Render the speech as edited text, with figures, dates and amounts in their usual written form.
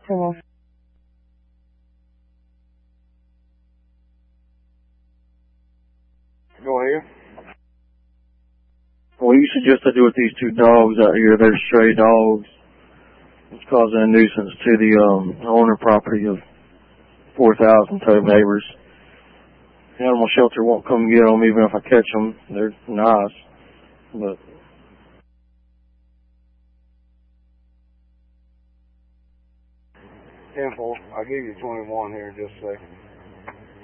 Hello. Go ahead. What you suggest I do with these two dogs out here? They're stray dogs. It's causing a nuisance to the owner property of 4,000 total neighbors. The animal shelter won't come get them even if I catch them. They're nice, but... Info, I'll give you 21 here in just a second.